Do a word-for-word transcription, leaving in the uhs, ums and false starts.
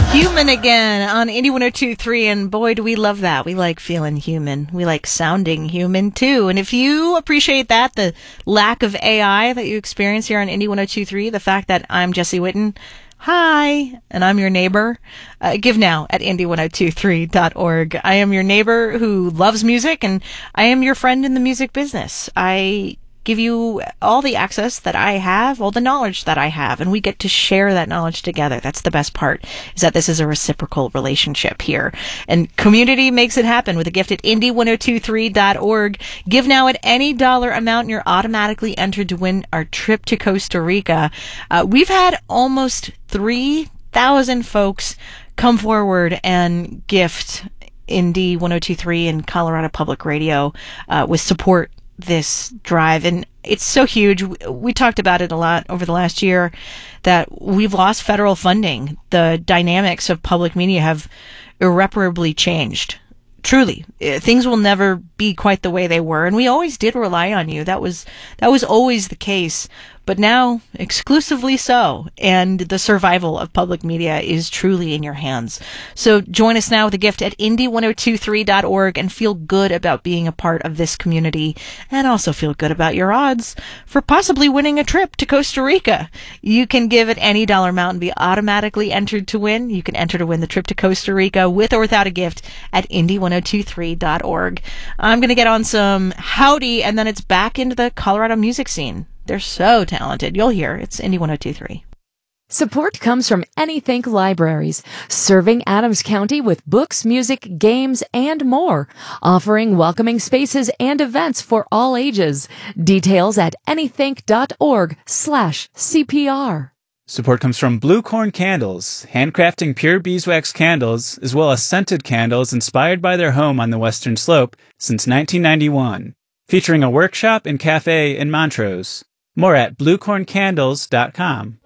Human again on Indie one oh two point three, and boy, do we love that. We like feeling human. We like sounding human, too. And if you appreciate that, the lack of A I that you experience here on Indie one oh two point three, the fact that I'm Jesse Witten, hi, and I'm your neighbor, uh, give now at indie one oh two three dot org. I am your neighbor who loves music, and I am your friend in the music business. I give you all the access that I have, all the knowledge that I have, and we get to share that knowledge together. That's the best part, is that this is a reciprocal relationship here. And community makes it happen with a gift at indie one oh two three dot org. Give now at any dollar amount, and you're automatically entered to win our trip to Costa Rica. Uh, we've had almost three thousand folks come forward and gift Indie one oh two point three and Colorado Public Radio uh, with support this drive, and it's so huge. We talked about it a lot over the last year that we've lost federal funding. The dynamics of public media have irreparably changed. Truly, things will never be quite the way they were, and we always did rely on you. That was that was always the case, but now exclusively so, and the survival of public media is truly in your hands. So join us now with a gift at indie one oh two three dot org and feel good about being a part of this community, and also feel good about your odds for possibly winning a trip to Costa Rica. You can give at any dollar amount and be automatically entered to win. You can enter to win the trip to Costa Rica with or without a gift at indie one oh two three dot org. I'm going to get on some Howdy, and then it's back into the Colorado music scene. They're so talented. You'll hear. It's Indie one oh two three. Support comes from Anythink Libraries, serving Adams County with books, music, games, and more, offering welcoming spaces and events for all ages. Details at anythink.org slash CPR. Support comes from Blue Corn Candles, handcrafting pure beeswax candles, as well as scented candles inspired by their home on the Western Slope since nineteen ninety-one, featuring a workshop and cafe in Montrose. More at blue corn candles dot com.